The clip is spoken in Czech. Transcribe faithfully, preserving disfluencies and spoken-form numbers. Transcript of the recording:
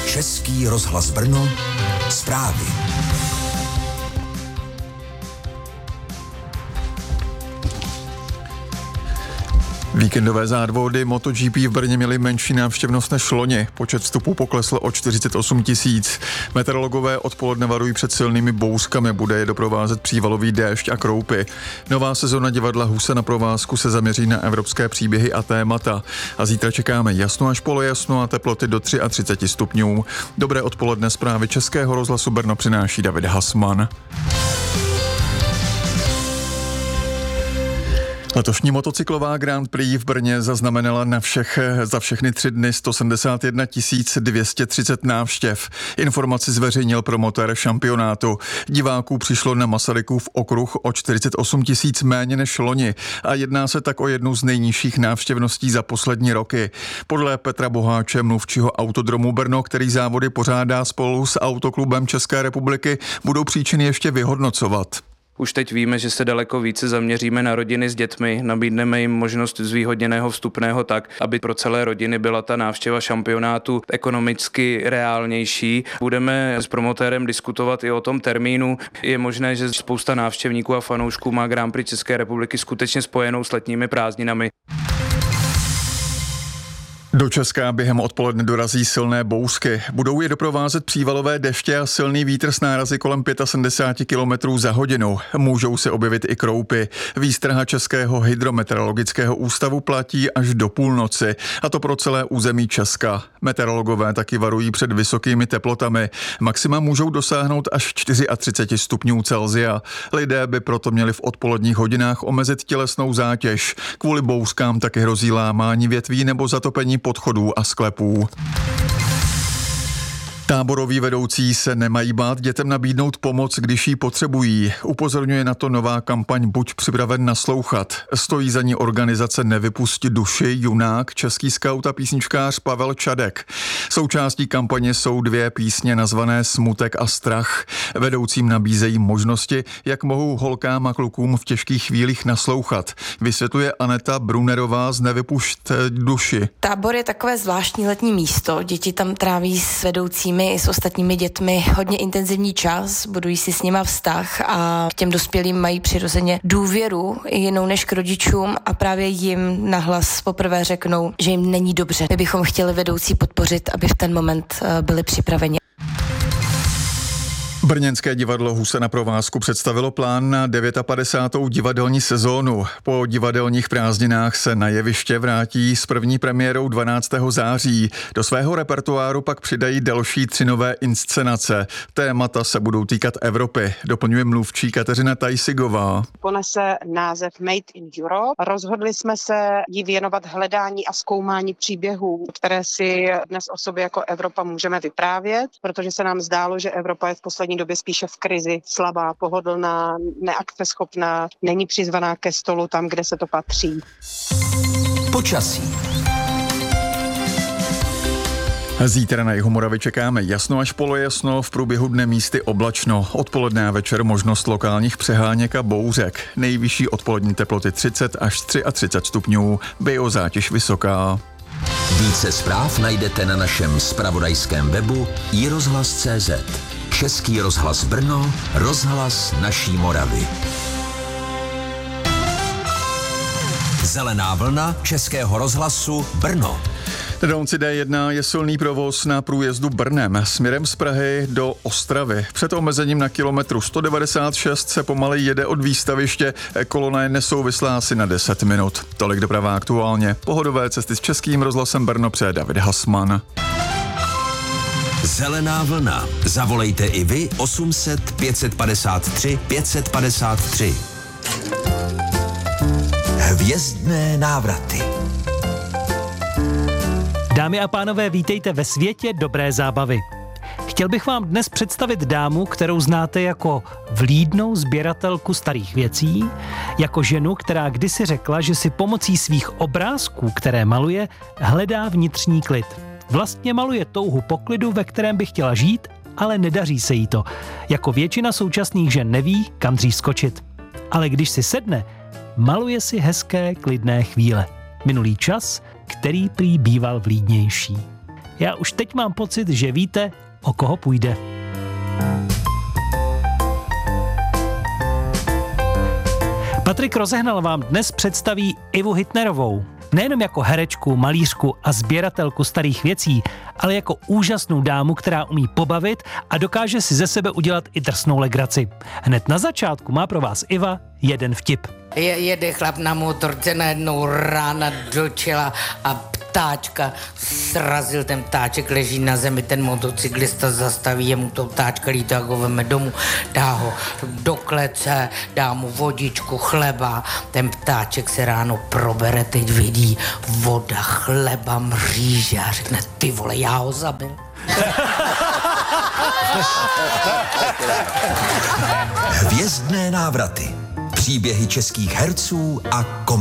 Český rozhlas Brno, zprávy. Víkendové závody MotoGP v Brně měly menší návštěvnost než loni. Počet vstupů poklesl o čtyřicet osm tisíc. Meteorologové odpoledne varují před silnými bouřkami, bude je doprovázet přívalový déšť a kroupy. Nová sezona divadla Husa na provázku se zaměří na evropské příběhy a témata. A zítra čekáme jasno až polojasno a teploty do třicet tři stupňů. Dobré odpoledne, zprávy Českého rozhlasu Brno přináší David Hasman. Letošní motocyklová Grand Prix v Brně zaznamenala na všech, za všechny tři dny sto sedmdesát jedna tisíc dvě stě třicet návštěv. Informaci zveřejnil promotér šampionátu. Diváků přišlo na Masarykův okruh o čtyřicet osm tisíc méně než loni a jedná se tak o jednu z nejnižších návštěvností za poslední roky. Podle Petra Boháče, mluvčího Autodromu Brno, který závody pořádá spolu s Autoklubem České republiky, budou příčiny ještě vyhodnocovat. Už teď víme, že se daleko více zaměříme na rodiny s dětmi, nabídneme jim možnost zvýhodněného vstupného tak, aby pro celé rodiny byla ta návštěva šampionátu ekonomicky reálnější. Budeme s promotérem diskutovat i o tom termínu. Je možné, že spousta návštěvníků a fanoušků má Grand Prix České republiky skutečně spojenou s letními prázdninami. Do Česka během odpoledne dorazí silné bouřky. Budou je doprovázet přívalové deště a silný vítr s nárazy kolem sedmdesát pět kilometrů za hodinu. Můžou se objevit i kroupy. Výstraha Českého hydrometeorologického ústavu platí až do půlnoci, a to pro celé území Česka. Meteorologové taky varují před vysokými teplotami. Maxima můžou dosáhnout až třicet čtyři stupňů Celsia. Lidé by proto měli v odpoledních hodinách omezit tělesnou zátěž. Kvůli bouřkám taky hrozí lámání větví nebo zatopení podchodů a sklepů. Táboroví vedoucí se nemají bát dětem nabídnout pomoc, když ji potřebují. Upozorňuje na to nová kampaň Buď připraven naslouchat. Stojí za ní organizace Nevypusť duši, Junák, český skaut a písničkář Pavel Čadek. Součástí kampaně jsou dvě písně nazvané Smutek a strach. Vedoucím nabízejí možnosti, jak mohou holkám a klukům v těžkých chvílích naslouchat. Vysvětluje Aneta Brunerová z Nevypusť duši. Tábor je takové zvláštní letní místo. Děti tam tráví s vedoucími i s ostatními dětmi hodně intenzivní čas, budují si s nima vztah a k těm dospělým mají přirozeně důvěru jinou než k rodičům a právě jim nahlas poprvé řeknou, že jim není dobře. My bychom chtěli vedoucí podpořit, aby v ten moment byli připraveni. Brněnské divadlo Husa na provázku představilo plán na padesátou devátou divadelní sezónu. Po divadelních prázdninách se na jeviště vrátí s první premiérou dvanáctého září. Do svého repertoáru pak přidají další tři nové inscenace. Témata se budou týkat Evropy, doplňuje mluvčí Kateřina Tajsigová. Ponese název Made in Europe. Rozhodli jsme se jí věnovat hledání a zkoumání příběhů, které si dnes o sobě jako Evropa můžeme vyprávět, protože se nám zdálo, že Evropa je v poslední době spíše v krizi, slabá, pohodlná, neakceschopná, není přizvaná ke stolu tam, kde se to patří. Počasí. Zítra na jihu Moravy čekáme jasno až polojasno, v průběhu dne místy oblačno. Odpoledne a večer možnost lokálních přeháněk a bouřek. Nejvyšší odpolední teploty třicet až třicet tři stupňů, biozátěž vysoká. Více zpráv najdete na našem zpravodajském webu i rozhlas tečka cé zet. Český rozhlas Brno, rozhlas naší Moravy. Zelená vlna Českého rozhlasu Brno. Na dálnici dé jedna je silný provoz na průjezdu Brnem směrem z Prahy do Ostravy. Před omezením na kilometru sto devadesát šest se pomalu jede od výstaviště. Kolona je nesouvislá asi na deset minut. Tolik doprava aktuálně. Pohodové cesty s Českým rozhlasem Brno přeje David Hasman. Zelená vlna. Zavolejte i vy osm set pět padesát tři pět padesát tři. Hvězdné návraty. Dámy a pánové, vítejte ve světě dobré zábavy. Chtěl bych vám dnes představit dámu, kterou znáte jako vlídnou sběratelku starých věcí, jako ženu, která kdysi řekla, že si pomocí svých obrázků, které maluje, hledá vnitřní klid. Vlastně maluje touhu po klidu, ve kterém by chtěla žít, ale nedaří se jí to. Jako většina současných žen neví, kam dřív skočit. Ale když si sedne, maluje si hezké, klidné chvíle. Minulý čas, který prý býval vlídnější. Já už teď mám pocit, že víte, o koho půjde. Patrik Rozehnal vám dnes představí Ivu Hitnerovou. Nejenom jako herečku, malířku a sběratelku starých věcí, ale jako úžasnou dámu, která umí pobavit a dokáže si ze sebe udělat i drsnou legraci. Hned na začátku má pro vás Iva jeden vtip. Je, jede chlap na motorce, najednou rána do čela a ptáčka srazil, ten ptáček leží na zemi, ten motocyklista zastaví, jemu to ptáčka lítá, jak ho veme domů, dá ho do klece, dá mu vodičku, chleba, ten ptáček se ráno probere, teď vidí voda, chleba, mříže a řekne, ty vole, já ho zabil. Hvězdné návraty. Příběhy českých herců a komiků.